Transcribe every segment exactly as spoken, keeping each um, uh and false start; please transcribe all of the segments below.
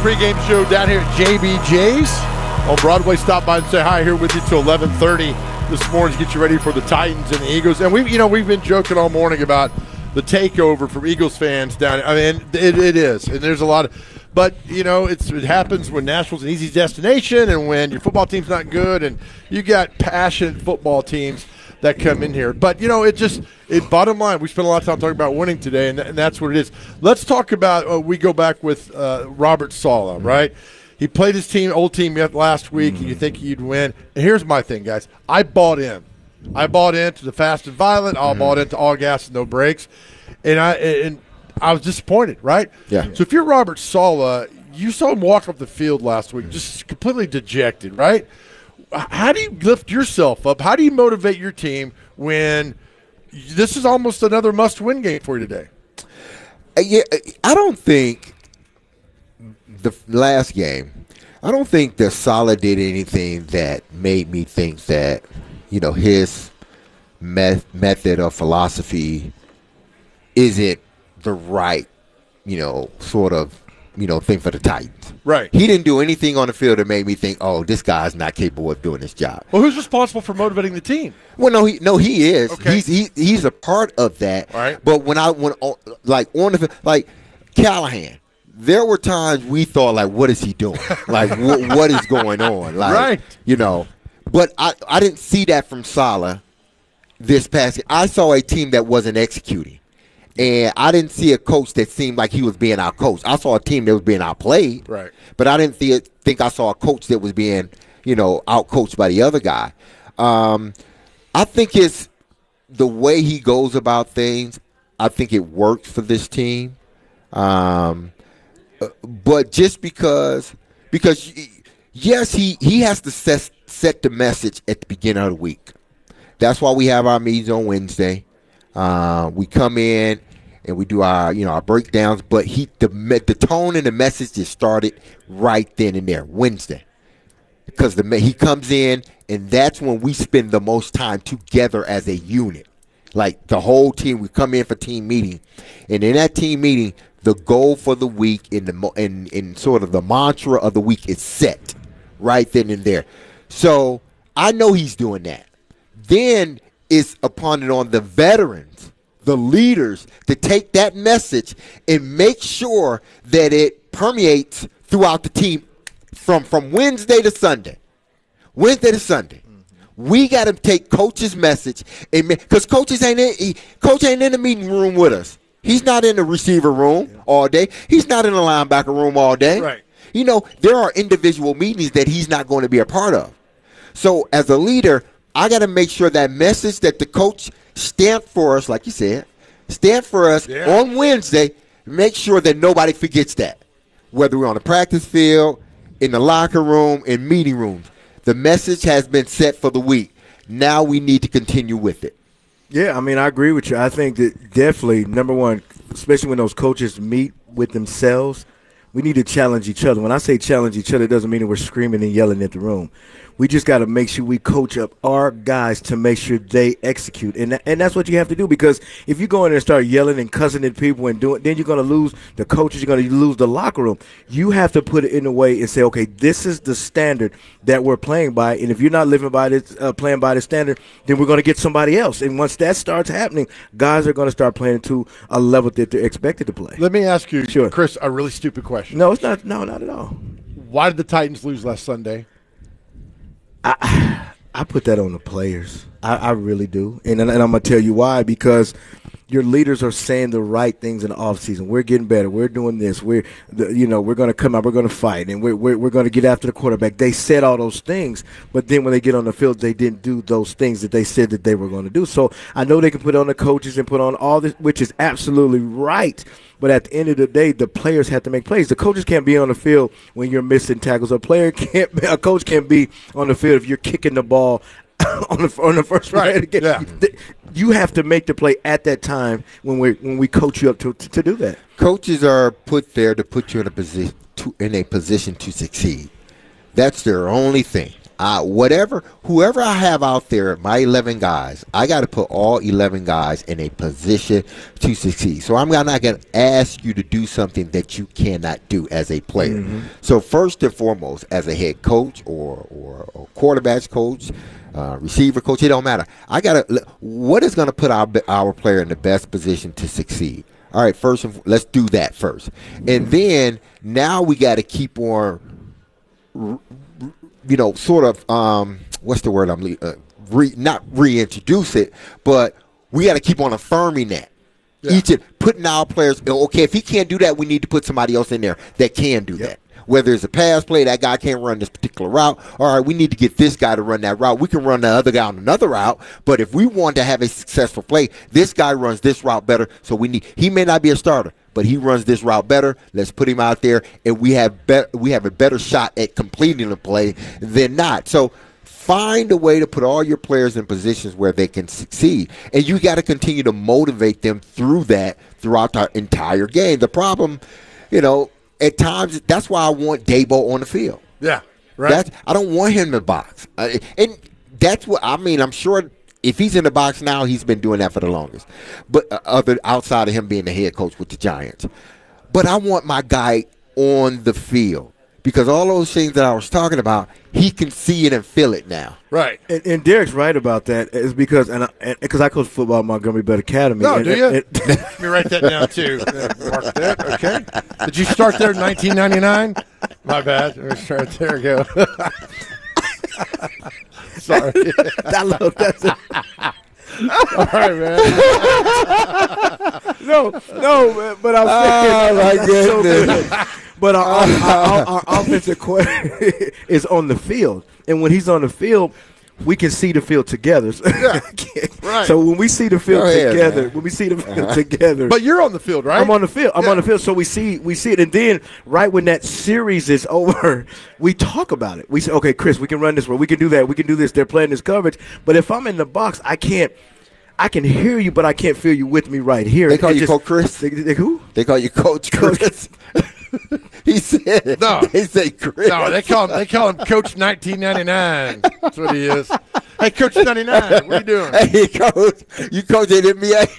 pregame show down here at J B J's on Broadway. Stop by and say hi here with you till eleven thirty this morning to get you ready for the Titans and the Eagles. And we, you know, we've been joking all morning about the takeover from Eagles fans down here. I mean, it, it is, and there's a lot of, but you know, it's it happens when Nashville's an easy destination and when your football team's not good, and you got passionate football teams that come in here. But, you know, it just – it bottom line, we spent a lot of time talking about winning today, and, th- and that's what it is. Let's talk about uh, – we go back with uh, Robert Saleh, mm-hmm. right? He played his team, old team last week, mm-hmm. and you think he'd win. And here's my thing, guys. I bought in. I bought into the fast and violent. I mm-hmm. bought into all gas and no brakes. And I and I was disappointed, right? Yeah. So if you're Robert Saleh, you saw him walk up the field last week just completely dejected, right? How do you lift yourself up? How do you motivate your team when this is almost another must-win game for you today? Yeah, I don't think the last game, I don't think that Saleh did anything that made me think that, you know, his met- method or philosophy isn't the right, you know, sort of, you know, thing for the Titans. Right. He didn't do anything on the field that made me think, oh, this guy's not capable of doing this job. Well, who's responsible for motivating the team? Well, no, he no he is. Okay. He's he, he's a part of that. All right. But when I went on, like on the like Callahan, there were times we thought like, what is he doing? Like, what what is going on? Like, right. You know. But I I didn't see that from Saleh this past year. I saw a team that wasn't executing. And I didn't see a coach that seemed like he was being outcoached. I saw a team that was being outplayed. Right. But I didn't th- think I saw a coach that was being, you know, outcoached by the other guy. Um, I think it's the way he goes about things. I think it works for this team. Um, but just because, because yes, he, he has to set, set the message at the beginning of the week. That's why we have our meetings on Wednesday. Uh, we come in and we do our, you know, our breakdowns, but he the the tone and the message just started right then and there, Wednesday, because the he comes in and that's when we spend the most time together as a unit, like the whole team. We come in for team meeting, and in that team meeting, the goal for the week in the in in sort of the mantra of the week is set right then and there. So I know he's doing that. Then it's upon it on the veterans, the leaders, to take that message and make sure that it permeates throughout the team from, from Wednesday to Sunday. Wednesday to Sunday. Mm-hmm. We got to take coach's message, and because coaches ain't in, he, coach ain't in the meeting room with us. He's not in the receiver room yeah. all day. He's not in the linebacker room all day. Right. You know, there are individual meetings that he's not going to be a part of. So as a leader, I got to make sure that message that the coach stamped for us, like you said, stamped for us yeah. on Wednesday, make sure that nobody forgets that. Whether we're on the practice field, in the locker room, in meeting rooms, the message has been set for the week. Now we need to continue with it. Yeah, I mean, I agree with you. I think that definitely, number one, especially when those coaches meet with themselves, we need to challenge each other. When I say challenge each other, it doesn't mean that we're screaming and yelling at the room. We just got to make sure we coach up our guys to make sure they execute. And that, and that's what you have to do, because if you go in there and start yelling and cussing at people and doing, then you're going to lose the coaches, you're going to lose the locker room. You have to put it in a way and say, okay, this is the standard that we're playing by. And if you're not living by this, uh, playing by the standard, then we're going to get somebody else. And once that starts happening, guys are going to start playing to a level that they're expected to play. Let me ask you, sure. Chris, a really stupid question. No, it's not. No, not at all. Why did the Titans lose last Sunday? I I put that on the players. I, I really do. And, and I'm going to tell you why. Because your leaders are saying the right things in the offseason. We're getting better. We're doing this. We're, the, you know, we're going to come out. We're going to fight. And we're, we're, we're going to get after the quarterback. They said all those things. But then when they get on the field, they didn't do those things that they said that they were going to do. So I know they can put on the coaches and put on all this, which is absolutely right. But at the end of the day, the players have to make plays. The coaches can't be on the field when you're missing tackles. A player can't, a coach can't be on the field if you're kicking the ball on the on the first right. play. Yeah. You have to make the play at that time when we when we coach you up to, to to do that. Coaches are put there to put you in a position to, in a position to succeed. That's their only thing. Uh, whatever, whoever I have out there, my eleven guys, I got to put all eleven guys in a position to succeed. So I'm not going to ask you to do something that you cannot do as a player. Mm-hmm. So first and foremost, as a head coach or or, or quarterbacks coach, uh, receiver coach, it don't matter. I got to. What is going to put our our player in the best position to succeed? All right, first, and, let's do that first, and then now we got to keep on. You know, sort of, um, what's the word I'm uh, re, not reintroduce it, but we got to keep on affirming that. Yeah. Each putting our players, okay, if he can't do that, we need to put somebody else in there that can do yep. that. Whether it's a pass play, that guy can't run this particular route. All right, we need to get this guy to run that route. We can run the other guy on another route, but if we want to have a successful play, this guy runs this route better, so we need, he may not be a starter, but he runs this route better. Let's put him out there, and we have be- we have a better shot at completing the play than not. So find a way to put all your players in positions where they can succeed, and you got to continue to motivate them through that throughout the entire game. The problem, you know, at times that's why I want Dabo on the field. Yeah, right. That's, I don't want him in the box, uh, and that's what I mean. I'm sure. If he's in the box now, he's been doing that for the longest. But uh, other outside of him being the head coach with the Giants. But I want my guy on the field because all those things that I was talking about, he can see it and feel it now. Right. And, and Derek's right about that is because and because I, I coach football at Montgomery Bell Academy. No, and, do you? And, and, Let me write that down too. Mark that. Okay. Did you start there in nineteen ninety-nine? My bad. Right there we go. Sorry. I love that. All right, man. no, no, man, but I'm saying, oh my goodness. So, but our, our, our, our offensive coordinator is on the field, and when he's on the field, we can see the field together. Yeah, right. So when we see the field ahead, together, man. when we see the field Uh-huh. together, But you're on the field, right? I'm on the field. I'm yeah. on the field, so we see we see it, and then right when that series is over, we talk about it. We say, "Okay, Chris, we can run this way. We can do that. We can do this." They're playing this coverage, but if I'm in the box, I can't. I can hear you, but I can't feel you with me right here. They call it you just, Coach Chris? They, they, who? They call you Coach Chris. He said, No. They say Chris. No, they call him. They call him Coach nineteen ninety-nine. That's what he is. Hey, Coach ninety-nine, what are you doing? Hey, Coach, you coach at N B A.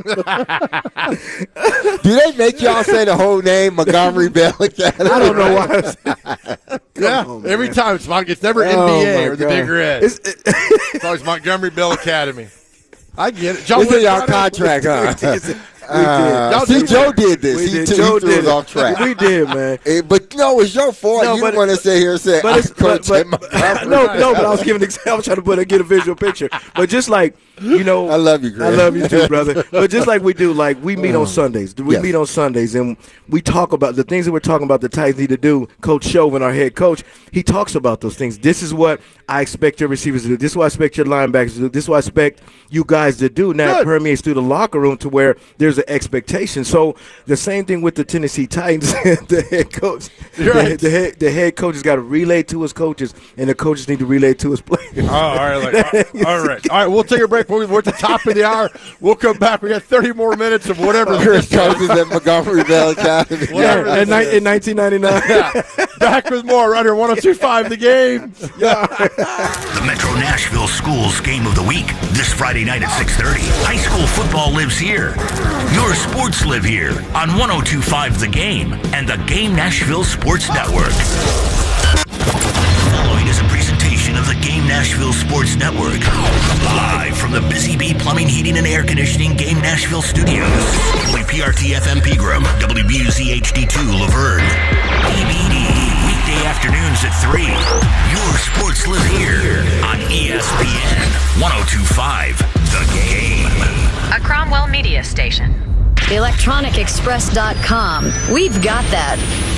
Do they make y'all say the whole name, Montgomery Bell Academy? I don't know why. Yeah, on, every man. time it's, it's never Oh, N B A my or the God. Big Red. It's, It's, it, always Montgomery Bell Academy. I get it. John It's in Wick y'all got it. contract, huh? We did. Uh, Y'all see, did. Joe did this. we he did. took Joe he threw did us it. off track. We did, man. Eh, but no, it's your fault. No, you but- want to sit here and say, But I it's coach but, at Montgomery. no, no. But I was giving an example. I was trying to put a, get a visual picture. But just like you know, I love you, Greg. I love you too, brother. But just like we do, like we meet on Sundays. We Yes. meet on Sundays, and we talk about the things that we're talking about. The Titans need to do. Coach Chauvin, our head coach, he talks about those things. This is what I expect your receivers to do. This is what I expect your linebackers to do. This is what I expect you guys to do. Now Good. it permeates through the locker room to where there's an expectation. So the same thing with the Tennessee Titans. The head coach, You're the, right. the head, the head coach has got to relay to his coaches, and the coaches need to relay to his players. Oh, all right, like, all right, all right. We'll take a break. We're at the top of the hour. We'll come back. We got thirty more minutes of whatever. Chris coaches at Montgomery Bell Academy. Whatever Yeah, in, this ni- is. in nineteen ninety-nine. Yeah. Back with more right here, one oh two point five The Game. The Metro Nashville Schools Game of the Week, this Friday night at six thirty. High school football lives here. Your sports live here on one oh two point five The Game and the Game Nashville Sports Network. Following is a presentation of the Game Nashville Sports Network. Live from the Busy Bee Plumbing, Heating, and Air Conditioning Game Nashville Studios. W P R T F M Pegram, W B U Z H D two Laverne. B B D, weekday afternoons at three. Your sports live here on E S P N one oh two point five The Game. A Cromwell Media Station. electronic express dot com. We've got that.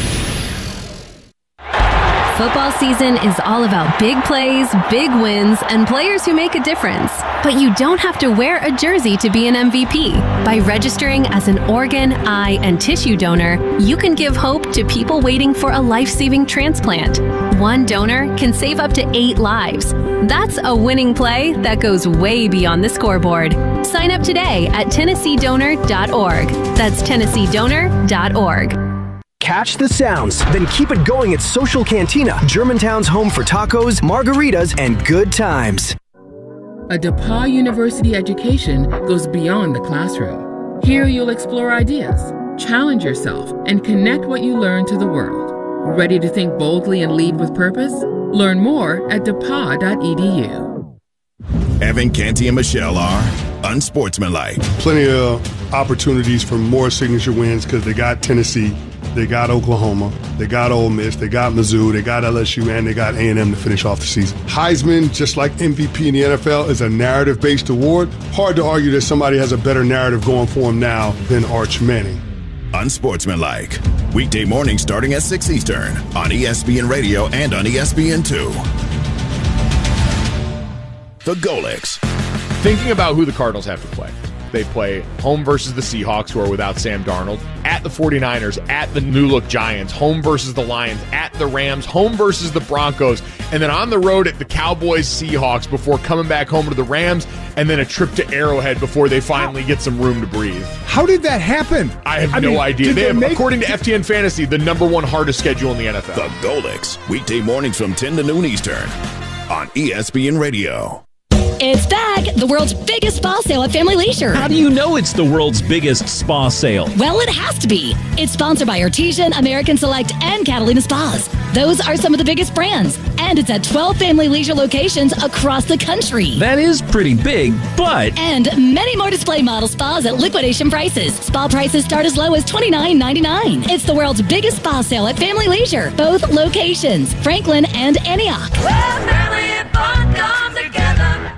Football season is all about big plays, big wins, and players who make a difference. But you don't have to wear a jersey to be an M V P. By registering as an organ, eye, and tissue donor, you can give hope to people waiting for a life-saving transplant. One donor can save up to eight lives. That's a winning play that goes way beyond the scoreboard. Sign up today at tennessee donor dot org. That's tennessee donor dot org. catch the sounds, then keep it going at Social Cantina, Germantown's home for tacos, margaritas, and good times. A DePauw University education goes beyond the classroom. Here you'll explore ideas, challenge yourself, and connect what you learn to the world. Ready to think boldly and lead with purpose? Learn more at depaw dot e d u. Evan, Canty, and Michelle are unsportsmanlike. Plenty of opportunities for more signature wins because they got Tennessee, they got Oklahoma, they got Ole Miss, they got Mizzou, they got L S U, and they got A and M to finish off the season. Heisman, just like M V P in the N F L, is a narrative-based award. Hard to argue that somebody has a better narrative going for him now than Arch Manning. Unsportsmanlike. Weekday mornings starting at six Eastern on E S P N Radio and on E S P N two. The Golics. Thinking about who the Cardinals have to play. They play home versus the Seahawks, who are without Sam Darnold, at the 49ers, at the new-look Giants, home versus the Lions, at the Rams, home versus the Broncos, and then on the road at the Cowboys, Seahawks, before coming back home to the Rams, and then a trip to Arrowhead before they finally get some room to breathe. How did that happen? I have I no mean, idea. They, they have, make, according to F T N Fantasy, the number one hardest schedule in the N F L. The Golics. Weekday mornings from ten to noon Eastern on E S P N Radio. It's back, the world's biggest spa sale at Family Leisure. How do you know it's the world's biggest spa sale? Well, it has to be. It's sponsored by Artesian, American Select, and Catalina Spas. Those are some of the biggest brands. And it's at twelve Family Leisure locations across the country. That is pretty big, but... And many more display model spas at liquidation prices. Spa prices start as low as twenty-nine ninety-nine. It's the world's biggest spa sale at Family Leisure. Both locations, Franklin and Antioch. Where family and fun come together.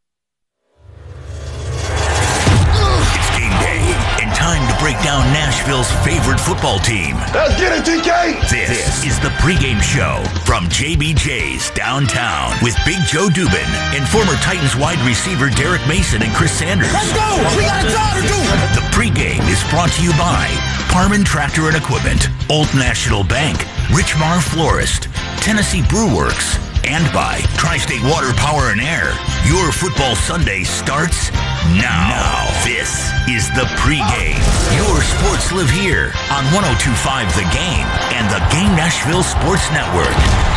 Time to break down Nashville's favorite football team. Let's get it, T K! This, this is the pregame show from J B J's downtown with Big Joe Dubin and former Titans wide receiver Derek Mason and Chris Sanders. Let's go! We got a job to do! The pregame is brought to you by Parman Tractor and Equipment, Old National Bank, Richmar Florist, Tennessee Brew Works, and by Tri-State Water, Power, and Air. Your football Sunday starts now. now. This is the pregame. Your sports live here on one oh two point five The Game and the Game Nashville Sports Network.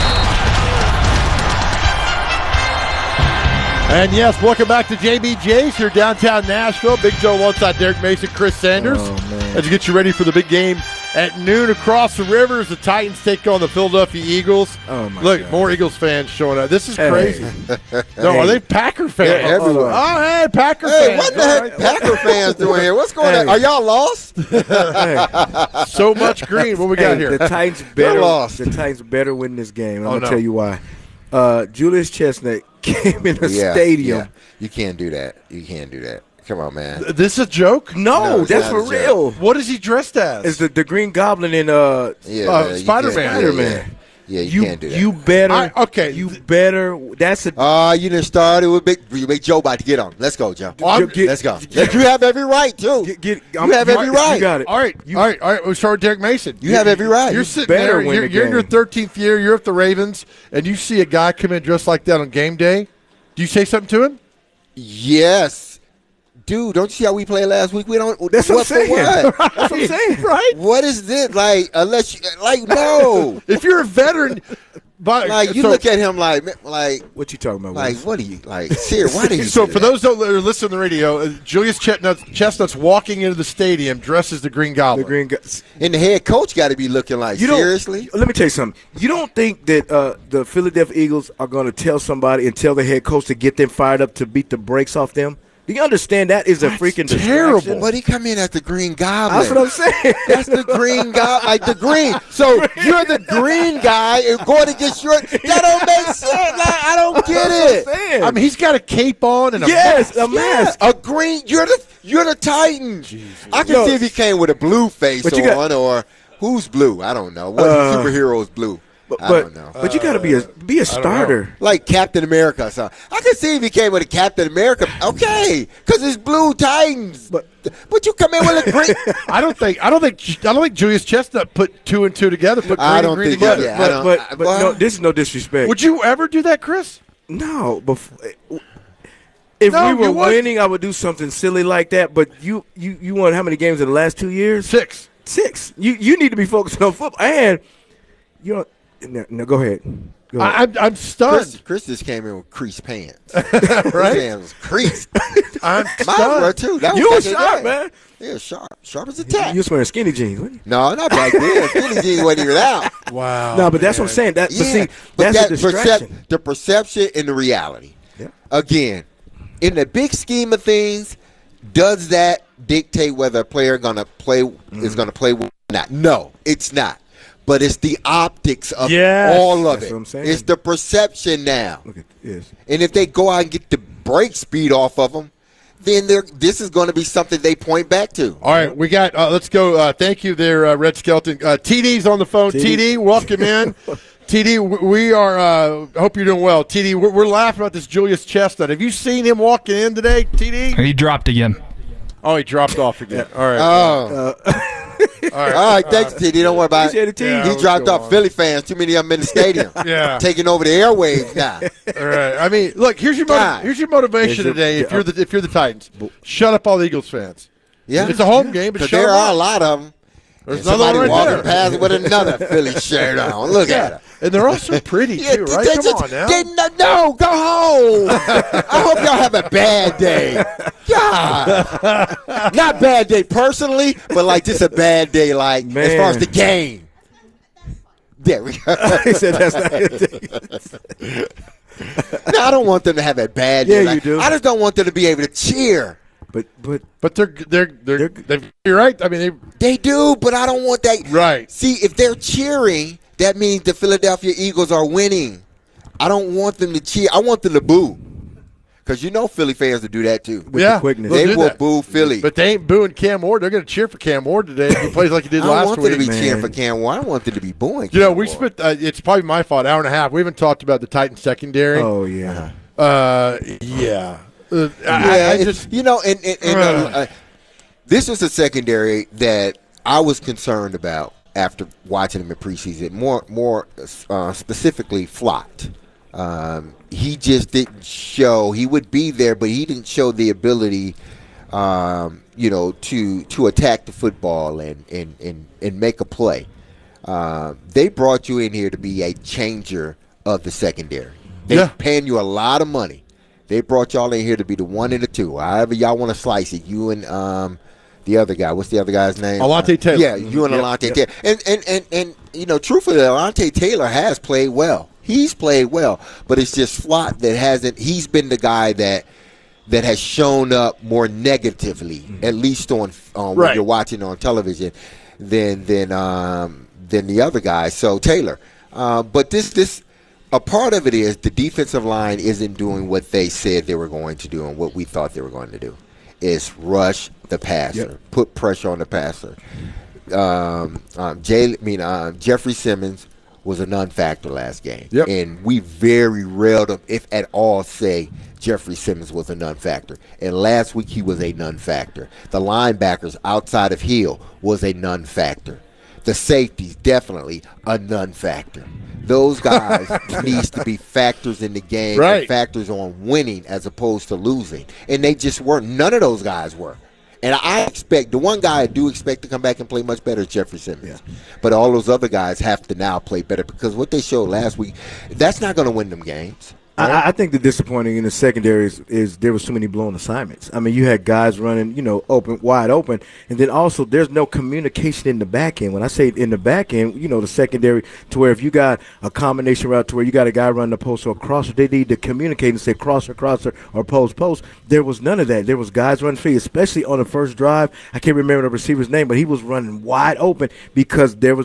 And yes, welcome back to J B J's here downtown Nashville. Big Joe alongside Derek Mason, Chris Sanders. Oh, man. As you get you ready for the big game at noon across the river as the Titans take on the Philadelphia Eagles. Oh my Look, God. more Eagles fans showing up. This is Hey. crazy. No, Hey. are they Packer fans? Yeah, everywhere. Oh, hey, Packer Hey, fans. what the All heck right. Packer fans doing here? What's going Hey. on? Are y'all lost? So much green. What we got Hey, here? The Titans They're better. lost. The Titans better win this game. And Oh, I'm gonna no. tell you why. Uh, Julius Chestnut came in the Yeah, stadium. yeah. You can't do that. You can't do that. Come on, man. This a joke? No, No, it's that's not for a joke. real. What is he dressed as? It's the, the Green Goblin in uh, Yeah, Uh, you Spider-Man. can't- Spider-Man. Yeah, yeah, you, you can't do that. you better. I- okay. you better. That's a. Ah, you didn't start it with Big. You make Joe about to get on. Let's go, Joe. I'm- get- Let's go. get- you have every right too. Get, get, You have every right. You got it. All right, You- all right, all right. We'll start with Derek Mason. You have every right. You're You sitting better there. win You're, the you're in your game. thirteenth year. You're at the Ravens, and you see a guy come in dressed like that on game day. Do you say something to him? Yes, dude. Don't you see how we played last week? We don't. That's what I'm for saying. what? That's what I'm saying. Right? What is this? Like, unless you like, no. If you're a veteran, but Like you so, look at him like, like, What you talking about? like, Wes? what are you like? Sir, why do you? So do for that? those that are listening to the radio, uh, Julius Chestnut's, Chestnut's walking into the stadium dressed as the Green the Goblin. Green. Go- and the head coach got to be looking like, You don't- seriously. Let me tell you something. You don't think that uh, the Philadelphia Eagles are going to tell somebody and tell the head coach to get them fired up to beat the brakes off them? Do you understand that is a That's freaking terrible. distraction? But he come in as the Green Goblin. That's what I'm saying. That's the green guy, like the green. So you're the green guy and going against your. That don't make sense. Like, I don't get it. saying. I mean, he's got a cape on and a Yes, mask. a mask. Yeah, a green. You're the you're the Titans. I can Yo. see if he came with a blue face But on, you got- or who's blue? I don't know. What Uh, superhero's blue? But, I but, don't know. but you got to be a be a starter. Like Captain America or something. I can see if he came with a Captain America. Okay, because it's Blue Titans. But but you come in with a green. I don't think. I don't think. I don't think Julius Chestnut put two and two together. Put green I and don't green think together. that- yeah. But I but, don't- but I- no, this is no disrespect. Would you ever do that, Chris? No, before, if No, we you were would. winning, I would do something silly like that. But you, you, you won how many games in the last two years? Six. six. You you need to be focusing on football. And you know, no, no go ahead. Go ahead. I, I'm, I'm stunned. Chris, Chris just came in with creased pants. Right? His hand was creased. I'm Mine stunned. were too. That You was was back in sharp, the day. man. Yeah, sharp. Sharp as a tack. You was wearing skinny jeans, wasn't you? No, not back then. Skinny jeans wasn't even out. Wow. No, but that's what I'm man. saying. That, but Yeah, see, but that's that a distraction. percep- the perception and the reality. Yeah. Again, in the big scheme of things, does that dictate whether a player gonna play Mm-hmm. is gonna play or not? No, it's not. But it's the optics of Yes. all of That's it. what I'm saying. It's the perception now. Look at this. And if they go out and get the break speed off of them, then they're, this is going to be something they point back to. All right, we got. Uh, let's go. Uh, thank you, there, uh, Red Skelton. Uh, T D's on the phone. T D. T D, welcome in. T D, we are. Uh, hope you're doing well. T D, we're, we're laughing about this Julius Chestnut. Have you seen him walking in today, T D? He dropped again. Oh, he dropped off again. All right. Oh. All right. All right, thanks, T D. Don't worry about Appreciate it. it, T D. Yeah, he what's dropped going off on? Philly fans. Too many of them in the stadium. Yeah. Taking over the airwaves now. All right. I mean, look. Here's your motiv- God. here's your motivation Is it- today. If yeah. you're the if you're the Titans, shut up all the Eagles fans. Yeah. It's a home game, but Because shut there them are a up. lot of them. There's And another somebody one right walking there. past with another Philly shirt on. Look Yeah. at her. And they're also pretty Yeah, too, right? they Come just- on now. they- no, no, go home. I hope y'all have a bad day. God. Not bad day personally, but like just a bad day, like Man. as far as the game. There we go. He said that's not it. No, I don't want them to have a bad day. Yeah, you Like, do. I just don't want them to be able to cheer. But but But they're they're they're, they're you're right. I mean, they They do, but I don't want that. right. See, if they're cheering, that means the Philadelphia Eagles are winning. I don't want them to cheer. I want them to boo. Because you know Philly fans will do that too. with yeah, the quickness. they'll They do will that. boo Philly. But they ain't booing Cam Ward. They're going to cheer for Cam Ward today if he plays like he did I don't last want week. them to be Man. cheering for Cam Ward. I don't want them to be booing You know, Cam we Ward. spent. Uh, it's probably my fault. Hour and a half. We haven't talked about the Titans secondary. Oh yeah. Uh, yeah. Uh, I, Yeah, I it's- just you know, and, and, and uh, uh, this was a secondary that I was concerned about after watching him in preseason. More, more uh, specifically, Flott. Um, he just didn't show. He would be there, but he didn't show the ability, um, you know, to to attack the football and and and, and make a play. Uh, they brought you in here to be a changer of the secondary. They're Yeah. paying you a lot of money. They brought y'all in here to be the one and the two. However y'all want to slice it. You and um, the other guy. What's the other guy's name? Alontae Taylor. Yeah, you and Yep, Alontae yep. Taylor. And, and, and, and, you know, truthfully, Alontae Taylor has played well. He's played well. But it's just Flott that hasn't – he's been the guy that that has shown up more negatively, at least on, on when Right. you're watching on television, than than um, than the other guy. So, Taylor. Uh, but this this – a part of it is the defensive line isn't doing what they said they were going to do and what we thought they were going to do. Is rush the passer, Yep. put pressure on the passer. Um, um, Jay, I mean, uh, Jeffrey Simmons was a non-factor last game, Yep. and we very rarely, if at all, say Jeffrey Simmons was a non-factor. And last week he was a non-factor. The linebackers outside of Hill was a non-factor. The safeties definitely a non-factor. Those guys needs to be factors in the game, Right. and factors on winning as opposed to losing. And they just weren't. None of those guys were. And I expect the one guy I do expect to come back and play much better is Jeffrey Simmons. Yeah. But all those other guys have to now play better because what they showed last week, that's not going to win them games. I, I think the disappointing in the secondary is, is there was too many blown assignments. I mean, you had guys running, you know, open, wide open, and then also there's no communication in the back end. When I say in the back end, you know, the secondary, to where if you got a combination route to where you got a guy running the post or a crosser, they need to communicate and say crosser, crosser, or post, post. There was none of that. There was guys running free, especially on the first drive. I can't remember the receiver's name, but he was running wide open because there was